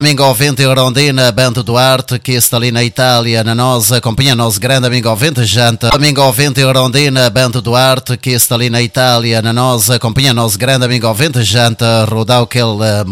amigo ouvinte Rondina, Bento Duarte, que está ali na Itália, na nossa companhia, nosso grande amigo ouvinte, gente. Amigo ouvinte Rondina, Bento Duarte, que está ali na Itália, na nossa companhia, nosso grande amigo ouvinte, gente, rodar aquele